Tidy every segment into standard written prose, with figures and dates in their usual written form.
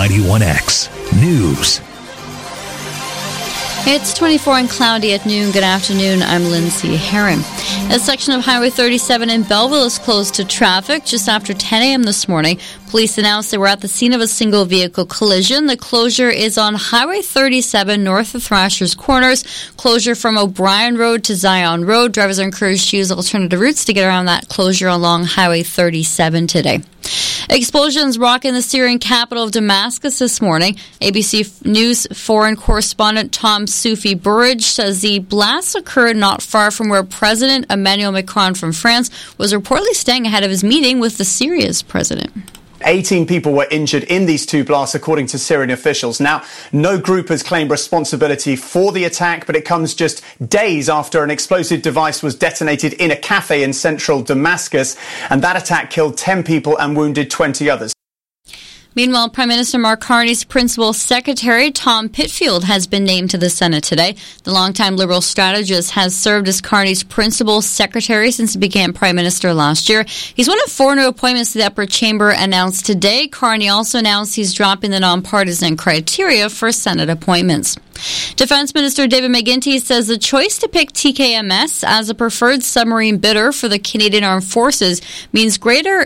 91X News. It's 24 and cloudy at noon. Good afternoon. I'm Lindsay Herron. A section of Highway 37 in Belleville is closed to traffic just after 10 a.m. this morning. Police announced they were at the scene of a single vehicle collision. The closure is on Highway 37 north of Thrasher's Corners. Closure from O'Brien Road to Zion Road. Drivers are encouraged to use alternative routes to get around that closure along Highway 37 today. Explosions rocking the Syrian capital of Damascus this morning. ABC News foreign correspondent Tom Soufi Burridge says the blasts occurred not far from where President Emmanuel Macron from France was reportedly staying ahead of his meeting with the Syria's president. 18 people were injured in these two blasts, according to Syrian officials. Now, no group has claimed responsibility for the attack, but it comes just days after an explosive device was detonated in a cafe in central Damascus, and that attack killed 10 people and wounded 20 others. Meanwhile, Prime Minister Mark Carney's principal secretary, Tom Pitfield, has been named to the Senate today. The longtime Liberal strategist has served as Carney's principal secretary since he became Prime Minister last year. He's one of 4 new appointments to the upper chamber announced today. Carney also announced he's dropping the nonpartisan criteria for Senate appointments. Defense Minister David McGuinty says the choice to pick TKMS as a preferred submarine bidder for the Canadian Armed Forces means greater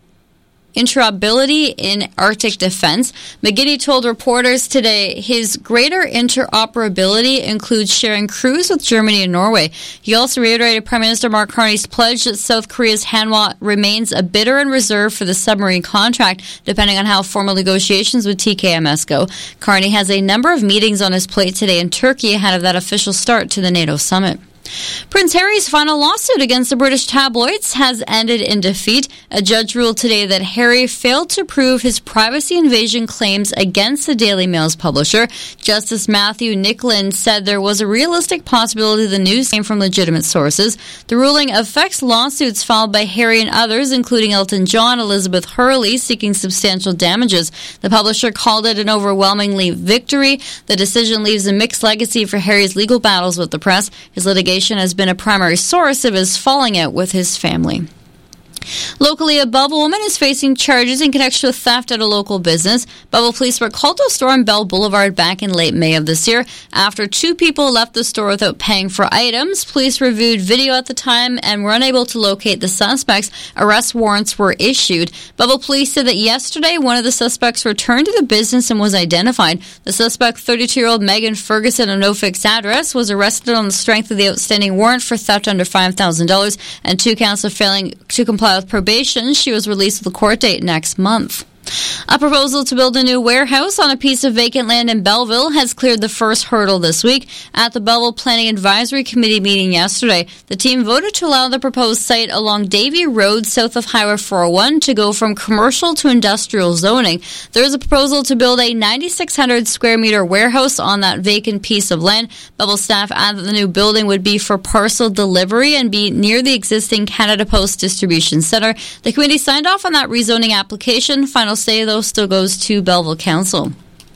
interoperability in Arctic defense. McGuinty told reporters today his greater interoperability includes sharing crews with Germany and Norway. He also reiterated Prime Minister Mark Carney's pledge that South Korea's Hanwha remains a bidder in reserve for the submarine contract, depending on how formal negotiations with TKMS go. Carney has a number of meetings on his plate today in Turkey ahead of that official start to the NATO summit. Prince Harry's final lawsuit against the British tabloids has ended in defeat. A judge ruled today that Harry failed to prove his privacy invasion claims against the Daily Mail's publisher. Justice Matthew Nicklin said there was a realistic possibility the news came from legitimate sources. The ruling affects lawsuits filed by Harry and others, including Elton John, Elizabeth Hurley, seeking substantial damages. The publisher called it an overwhelmingly victory. The decision leaves a mixed legacy for Harry's legal battles with the press. His litigation has been a primary source of his falling out with his family. Locally, a Belleville woman is facing charges in connection with theft at a local business. Belleville police were called to a store on Bell Boulevard back in late May of this year. After 2 people left the store without paying for items, police reviewed video at the time and were unable to locate the suspects. Arrest warrants were issued. Belleville police said that yesterday one of the suspects returned to the business and was identified. The suspect, 32-year-old Megan Ferguson of no fixed address, was arrested on the strength of the outstanding warrant for theft under $5,000 and 2 counts of failing to comply with probation. She was released with a court date next month. A proposal to build a new warehouse on a piece of vacant land in Belleville has cleared the first hurdle this week. At the Belleville Planning Advisory Committee meeting yesterday, the team voted to allow the proposed site along Davie Road south of Highway 401 to go from commercial to industrial zoning. There is a proposal to build a 9,600 square meter warehouse on that vacant piece of land. Belleville staff add that the new building would be for parcel delivery and be near the existing Canada Post Distribution Centre. The committee signed off on that rezoning application. Final say, though, still goes to Belleville Council.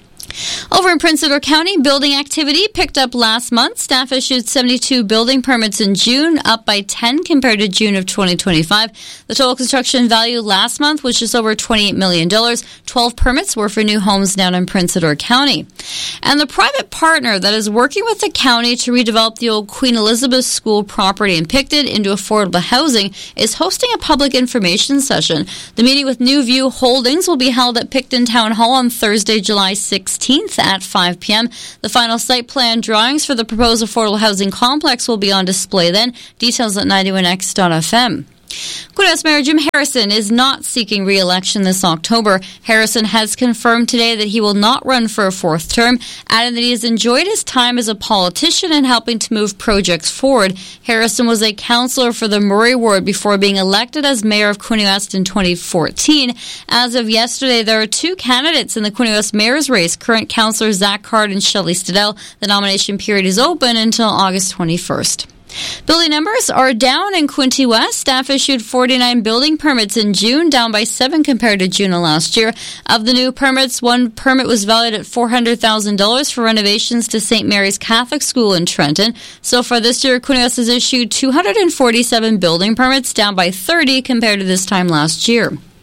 Over in Prince Edward County, building activity picked up last month. Staff issued 72 building permits in June, up by 10 compared to June of 2025. The total construction value last month was just over $28 million. 12 permits were for new homes down in Prince Edward County. And the private partner that is working with the county to redevelop the old Queen Elizabeth School property in Picton into affordable housing is hosting a public information session. The meeting with New View Holdings will be held at Picton Town Hall on Thursday, July 16th at 5 p.m. The final site plan drawings for the proposed affordable housing complex will be on display then. Details at 91x.fm. Queen West Mayor Jim Harrison is not seeking re-election this October. Harrison has confirmed today that he will not run for a 4th term, adding that he has enjoyed his time as a politician and helping to move projects forward. Harrison was a councillor for the Murray Ward before being elected as mayor of Queen West in 2014. As of yesterday, there are 2 candidates in the Queen West mayor's race, current councillor Zach Card and Shelley Stedell. The nomination period is open until August 21st. Building numbers are down in Quinte West. Staff issued 49 building permits in June, down by 7 compared to June of last year. Of the new permits, 1 permit was valued at $400,000 for renovations to St. Mary's Catholic School in Trenton. So far this year, Quinte West has issued 247 building permits, down by 30 compared to this time last year.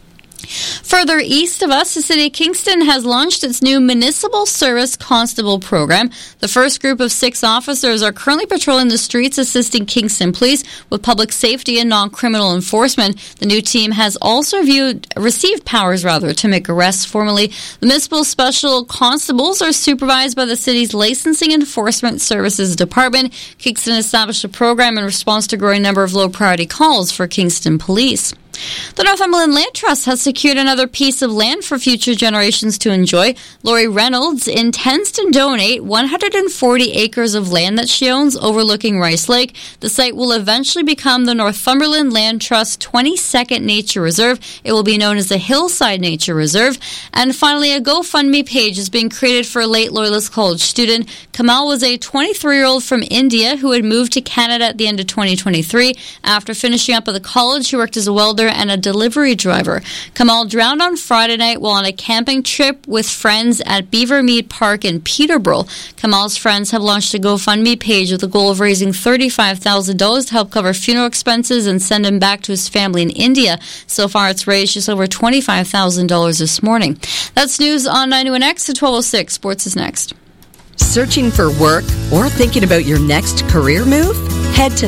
Further east of us, the city of Kingston has launched its new Municipal Service Constable program. The first group of 6 officers are currently patrolling the streets, assisting Kingston Police with public safety and non-criminal enforcement. The new team has also received powers to make arrests formally. The Municipal Special Constables are supervised by the city's Licensing Enforcement Services Department. Kingston established a program in response to a growing number of low-priority calls for Kingston Police. The Northumberland Land Trust has secured another piece of land for future generations to enjoy. Lori Reynolds intends to donate 140 acres of land that she owns overlooking Rice Lake. The site will eventually become the Northumberland Land Trust 22nd Nature Reserve. It will be known as the Hillside Nature Reserve. And finally, a GoFundMe page is being created for a late Loyalist College student. Kamal was a 23-year-old from India who had moved to Canada at the end of 2023. After finishing up at the college, he worked as a welder and a delivery driver. Kamal drowned on Friday night while on a camping trip with friends at Beavermead Park in Peterborough. Kamal's friends have launched a GoFundMe page with the goal of raising $35,000 to help cover funeral expenses and send him back to his family in India. So far, it's raised just over $25,000 this morning. That's news on 91X at 12:06. Sports is next. Searching for work or thinking about your next career move? Head to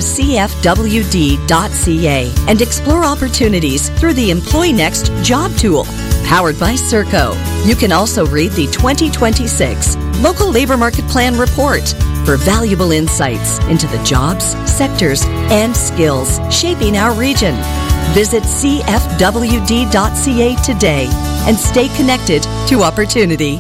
cfwd.ca and explore opportunities through the Employ Next job tool, powered by Serco. You can also read the 2026 Local Labor Market Plan Report for valuable insights into the jobs, sectors, and skills shaping our region. Visit cfwd.ca today and stay connected to opportunity.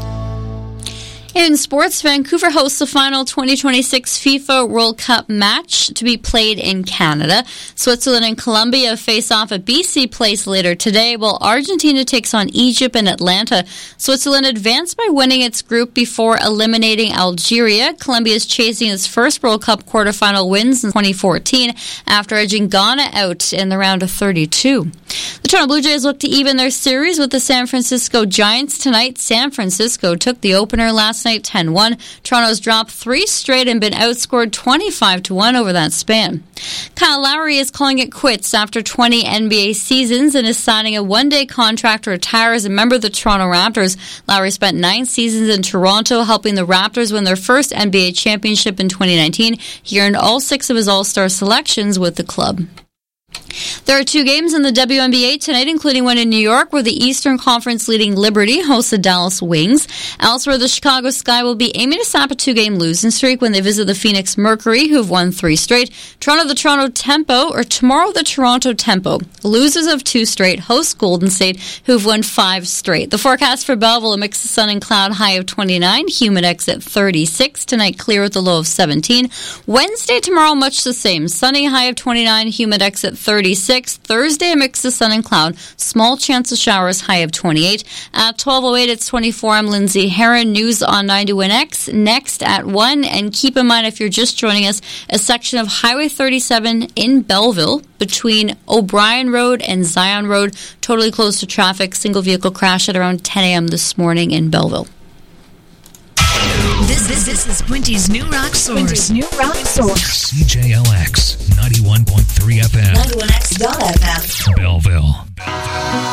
In sports, Vancouver hosts the final 2026 FIFA World Cup match to be played in Canada. Switzerland and Colombia face off at BC Place later today, while Argentina takes on Egypt in Atlanta. Switzerland advanced by winning its group before eliminating Algeria. Colombia is chasing its first World Cup quarterfinal wins in 2014 after edging Ghana out in the round of 32. The Toronto Blue Jays look to even their series with the San Francisco Giants tonight. San Francisco took the opener last night 10-1. Toronto's dropped 3 straight and been outscored 25-1 over that span. Kyle Lowry is calling it quits after 20 NBA seasons and is signing a one-day contract to retire as a member of the Toronto Raptors. Lowry spent 9 seasons in Toronto, helping the Raptors win their first NBA championship in 2019. He earned all 6 of his All-Star selections with the club. There are 2 games in the WNBA tonight, including one in New York, where the Eastern Conference leading Liberty hosts the Dallas Wings. Elsewhere, the Chicago Sky will be aiming to stop a 2-game losing streak when they visit the Phoenix Mercury, who've won 3 straight. Tomorrow, the Toronto Tempo, losers of 2 straight, host Golden State, who've won 5 straight. The forecast for Belleville, a mix of sun and cloud, high of 29, humidex at 36. Tonight, clear with a low of 17. Wednesday, tomorrow, much the same. Sunny, high of 29, humidex at 36. Thursday, a mix of sun and cloud. Small chance of showers, high of 28. At 12:08, it's 24. I'm Lindsay Heron. News on 91X. Next at 1. And keep in mind, if you're just joining us, a section of Highway 37 in Belleville between O'Brien Road and Zion Road, totally closed to traffic. Single vehicle crash at around 10 a.m. this morning in Belleville. This is Quinty's New Rock Source. CJLX 91.3 FM. 91X.FM. Belleville.